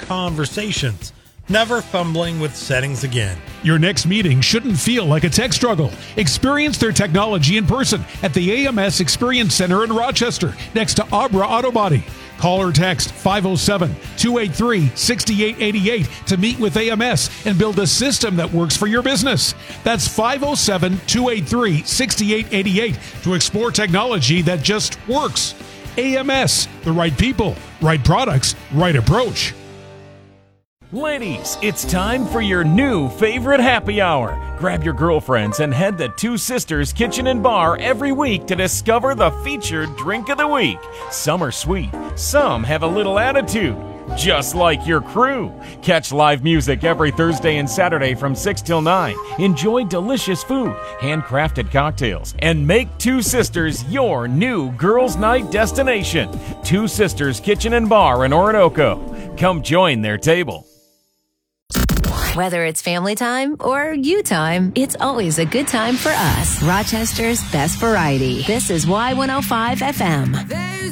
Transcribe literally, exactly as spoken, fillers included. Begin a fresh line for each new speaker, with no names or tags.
conversations, never fumbling with settings again.
Your next meeting shouldn't feel like a tech struggle. Experience their technology in person at the A M S Experience Center in Rochester, next to Abra Auto Body. Call or text five oh seven, two eight three, six eight eight eight to meet with A M S and build a system that works for your business. That's five oh seven, two eight three, six eight eight eight to explore technology that just works. A M S, the right people, right products, right approach.
Ladies, it's time for your new favorite happy hour. Grab your girlfriends and head to Two Sisters Kitchen and Bar every week to discover the featured drink of the week. Some are sweet, some have a little attitude, just like your crew. Catch live music every Thursday and Saturday from six till nine. Enjoy delicious food, handcrafted cocktails, and make Two Sisters your new girls' night destination. Two Sisters Kitchen and Bar in Orinoco. Come join their table.
Whether it's family time or you time, it's always a good time for us. Rochester's best variety. This is Y one oh five F M.
There's